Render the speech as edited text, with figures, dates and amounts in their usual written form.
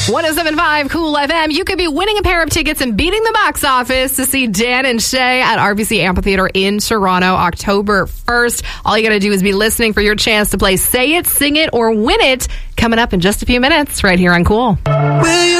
107.5 Cool FM. You could be winning a pair of tickets and beating the box office to see Dan and Shay at RBC Amphitheater in Toronto, October 1st. All you got to do is be listening for your chance to play Say It, Sing It, or Win It coming up in just a few minutes right here on Cool.